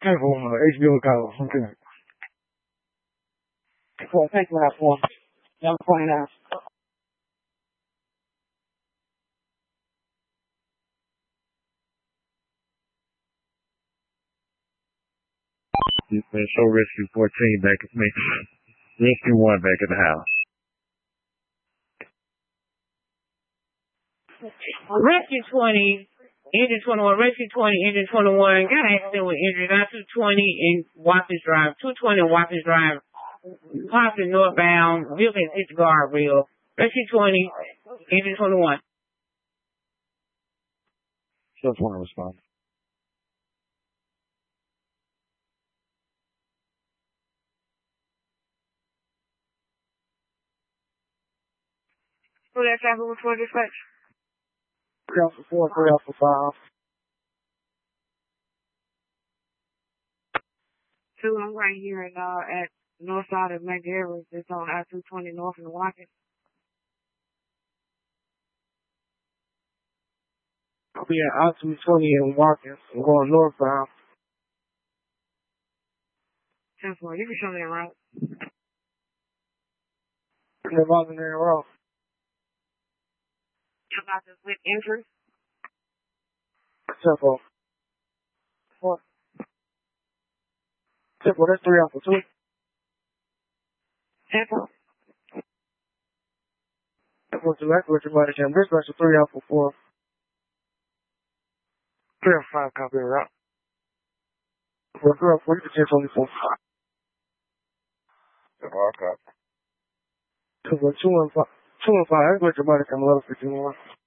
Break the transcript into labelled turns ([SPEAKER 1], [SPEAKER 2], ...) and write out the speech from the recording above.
[SPEAKER 1] iPhone HBO Go, something like that. Well, thank you for that. Y'all point out.
[SPEAKER 2] Man, show Rescue 14 back at me. Rescue 1 back at the house.
[SPEAKER 3] Rescue 20, Engine 21, Rescue 20, Engine 21, got an accident with injuries on 220 in Watkins Drive, 220 in Watkins Drive, possibly northbound, vehicle hit the guardrail. Rescue 20, Engine 21.
[SPEAKER 2] Just want to respond.
[SPEAKER 3] So that traffic was for dispatch?
[SPEAKER 1] 3 Alpha 4, 3 Alpha 5.
[SPEAKER 3] So I'm right here at north side of McGarry. It's on I-220 north in Watkins.
[SPEAKER 1] I'll be at I-220 in Watkins. I'm going northbound.
[SPEAKER 3] 10-4, you can show me the route.
[SPEAKER 1] They're bothering their road.
[SPEAKER 3] About this with injuries?
[SPEAKER 1] 10-4. 4. 10-4, that's 3 Alpha 2.
[SPEAKER 3] 10-4.
[SPEAKER 1] 10-4 to accurate your body cam. Dispatch to 3 Alpha 4. 3 Alpha 5, copy the route. 4, 3 Alpha 4, you can 10-24.
[SPEAKER 2] Okay.
[SPEAKER 1] 2 and 5, accurate your body cam, level 51.